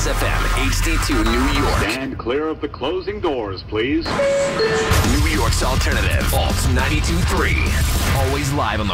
Kiss FM, HD2 New York. Stand clear of the closing doors, please. New York's alternative, Alt 92.3. Always live on the